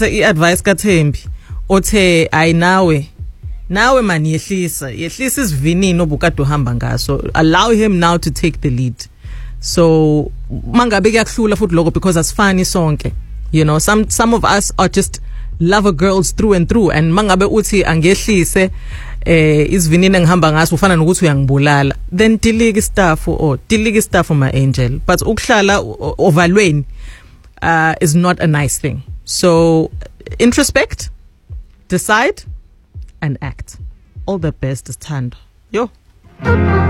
ngithatha i-advice kaThembi othe ayinawe man yehlisa isivinini obukade uhamba ngaso, allow him now to take the lead. So mangabe kuyakuhlula futhi lokho because asifani sonke, you know, some of us are just lover girls through and through, and mangabe uthi angehlise isivinini engihamba ngaso ufana nokuthi uyangibulala, then delete stuff my angel. But ukuhlala ovalweni is not a nice thing. So introspect, decide and act. All the best is Thando. Yo.